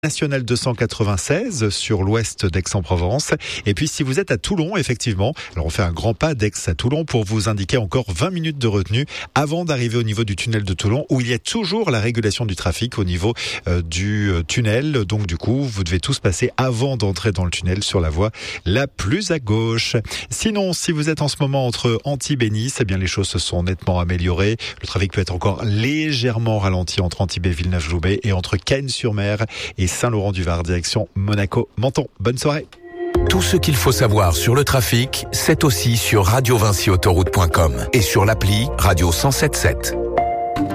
National 296 sur l'ouest d'Aix-en-Provence. Et puis si vous êtes à Toulon, effectivement, alors on fait un grand pas d'Aix à Toulon pour vous indiquer encore 20 minutes de retenue avant d'arriver au niveau du tunnel de Toulon, où il y a toujours la régulation du trafic au niveau du tunnel. Donc du coup, vous devez tous passer avant d'entrer dans le tunnel sur la voie la plus à gauche. Sinon, si vous êtes en ce moment entre Antibes et Nice, eh bien les choses se sont nettement améliorées. Le trafic peut être encore légèrement ralenti entre Antibes et Villeneuve-Loubet et entre Cagnes-sur-Mer et Saint-Laurent-du-Var, direction Monaco-Menton. Bonne soirée. Tout ce qu'il faut savoir sur le trafic, c'est aussi sur radiovinciautoroute.com et sur l'appli Radio 107.7.